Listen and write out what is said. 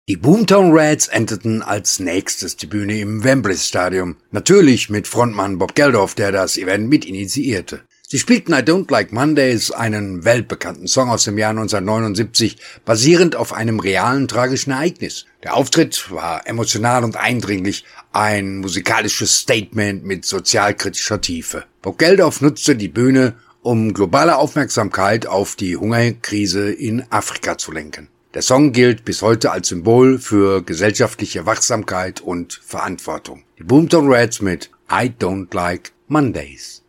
Die Boomtown Rats enterten als nächstes die Bühne im Wembley Stadium, natürlich mit Frontmann Bob Geldof, der das Event mit initiierte. Sie spielten I Don't Like Mondays, einen weltbekannten Song aus dem Jahr 1979, basierend auf einem realen tragischen Ereignis. Der Auftritt war emotional und eindringlich, ein musikalisches Statement mit sozialkritischer Tiefe. Bob Geldof nutzte die Bühne, um globale Aufmerksamkeit auf die Hungerkrise in Afrika zu lenken. Der Song gilt bis heute als Symbol für gesellschaftliche Wachsamkeit und Verantwortung. Die Boomtown Rats mit I Don't Like Mondays.